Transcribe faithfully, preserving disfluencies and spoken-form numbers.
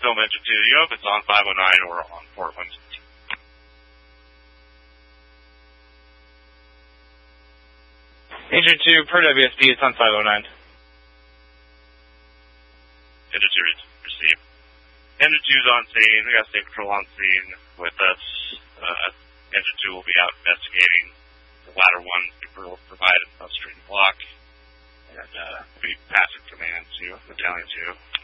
film Engine two. Do you know if it's on five oh nine or on Portland? Engine two, per W S P, it's on five oh nine. Engine two received. Engine two's on scene. We got State Patrol on scene with us. Uh, Engine two will be out investigating the ladder one we provided upstream block. And uh, we pass command to Battalion two.